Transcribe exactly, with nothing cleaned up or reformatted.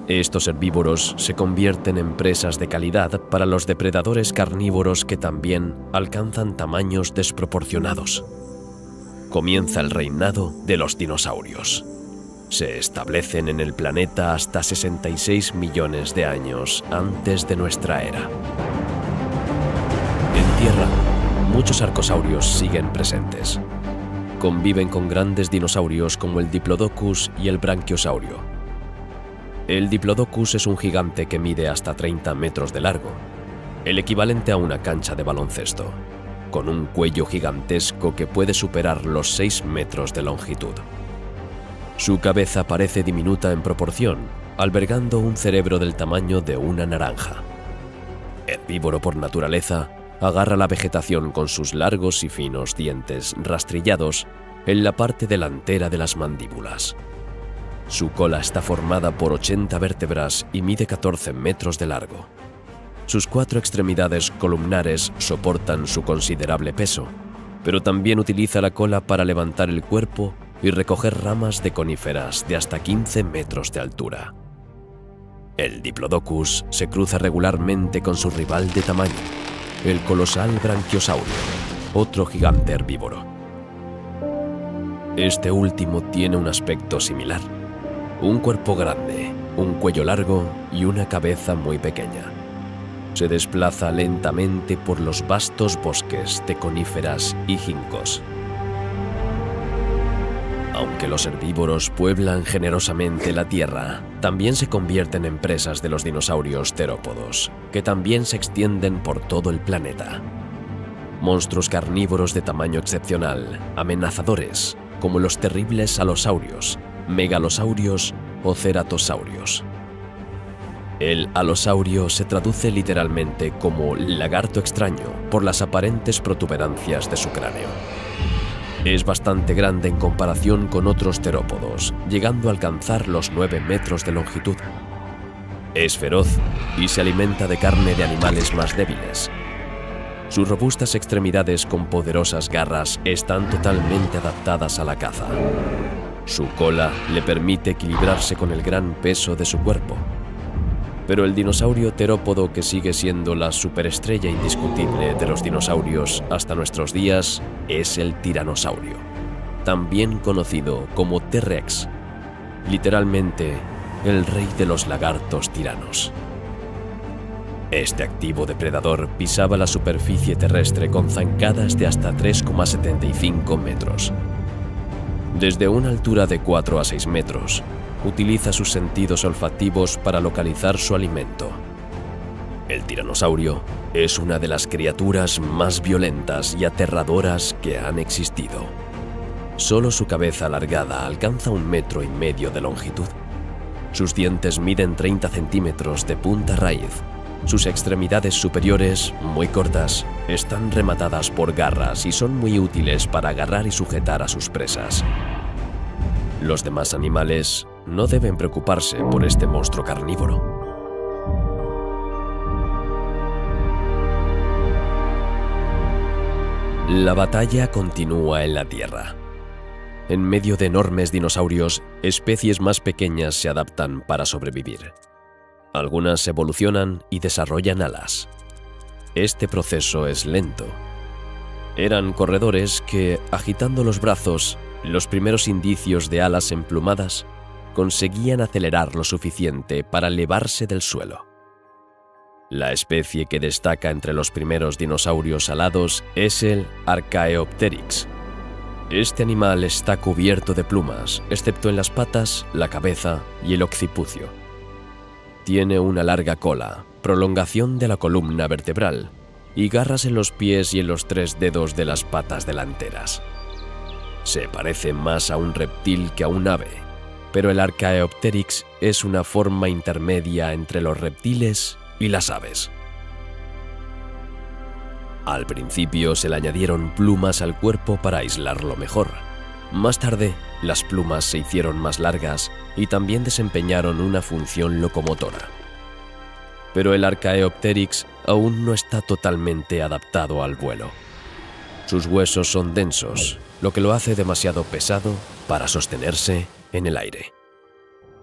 Estos herbívoros se convierten en presas de calidad para los depredadores carnívoros que también alcanzan tamaños desproporcionados. Comienza el reinado de los dinosaurios. Se establecen en el planeta hasta sesenta y seis millones de años antes de nuestra era. En tierra, muchos arcosaurios siguen presentes. Conviven con grandes dinosaurios como el Diplodocus y el Branquiosaurio. El Diplodocus es un gigante que mide hasta treinta metros de largo, el equivalente a una cancha de baloncesto, con un cuello gigantesco que puede superar los seis metros de longitud. Su cabeza parece diminuta en proporción, albergando un cerebro del tamaño de una naranja. Herbívoro por naturaleza, agarra la vegetación con sus largos y finos dientes rastrillados en la parte delantera de las mandíbulas. Su cola está formada por ochenta vértebras y mide catorce metros de largo. Sus cuatro extremidades columnares soportan su considerable peso, pero también utiliza la cola para levantar el cuerpo y recoger ramas de coníferas de hasta quince metros de altura. El Diplodocus se cruza regularmente con su rival de tamaño, el colosal Branquiosaurio, otro gigante herbívoro. Este último tiene un aspecto similar. Un cuerpo grande, un cuello largo y una cabeza muy pequeña. Se desplaza lentamente por los vastos bosques de coníferas y ginkgos. Aunque los herbívoros pueblan generosamente la tierra, también se convierten en presas de los dinosaurios terópodos, que también se extienden por todo el planeta. Monstruos carnívoros de tamaño excepcional, amenazadores, como los terribles alosaurios, megalosaurios o ceratosaurios. El alosaurio se traduce literalmente como lagarto extraño por las aparentes protuberancias de su cráneo. Es bastante grande en comparación con otros terópodos, llegando a alcanzar los nueve metros de longitud. Es feroz y se alimenta de carne de animales más débiles. Sus robustas extremidades con poderosas garras están totalmente adaptadas a la caza. Su cola le permite equilibrarse con el gran peso de su cuerpo. Pero el dinosaurio terópodo que sigue siendo la superestrella indiscutible de los dinosaurios hasta nuestros días es el tiranosaurio, también conocido como T-Rex, literalmente el rey de los lagartos tiranos. Este activo depredador pisaba la superficie terrestre con zancadas de hasta tres coma setenta y cinco metros. Desde una altura de cuatro a seis metros, utiliza sus sentidos olfativos para localizar su alimento. El tiranosaurio es una de las criaturas más violentas y aterradoras que han existido. Solo su cabeza alargada alcanza un metro y medio de longitud. Sus dientes miden treinta centímetros de punta a raíz. Sus extremidades superiores, muy cortas, están rematadas por garras y son muy útiles para agarrar y sujetar a sus presas. Los demás animales no deben preocuparse por este monstruo carnívoro. La batalla continúa en la Tierra. En medio de enormes dinosaurios, especies más pequeñas se adaptan para sobrevivir. Algunas evolucionan y desarrollan alas. Este proceso es lento. Eran corredores que, agitando los brazos, los primeros indicios de alas emplumadas, conseguían acelerar lo suficiente para elevarse del suelo. La especie que destaca entre los primeros dinosaurios alados es el Archaeopteryx. Este animal está cubierto de plumas, excepto en las patas, la cabeza y el occipucio. Tiene una larga cola, prolongación de la columna vertebral, y garras en los pies y en los tres dedos de las patas delanteras. Se parece más a un reptil que a un ave, pero el Archaeopteryx es una forma intermedia entre los reptiles y las aves. Al principio se le añadieron plumas al cuerpo para aislarlo mejor. Más tarde, las plumas se hicieron más largas y también desempeñaron una función locomotora. Pero el Archaeopteryx aún no está totalmente adaptado al vuelo. Sus huesos son densos, lo que lo hace demasiado pesado para sostenerse en el aire.